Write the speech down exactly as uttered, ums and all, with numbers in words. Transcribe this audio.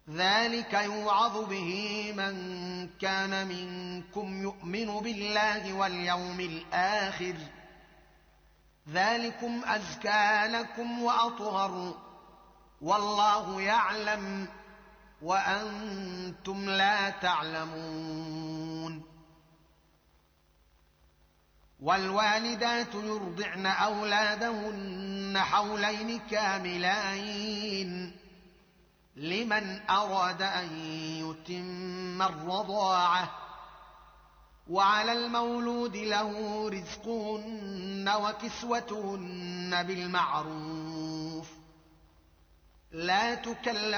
ذلك يوعظ به من كان منكم يؤمن بالله واليوم الآخر ذلكم أزكى لكم وأطهر والله يعلم وأنتم لا تعلمون. والوالدات يرضعن أولادهن حولين كاملين لمن أراد أن يتم الرضاعة وعلى المولود له رزقهن وكسوتهن بالمعروف لا تكلف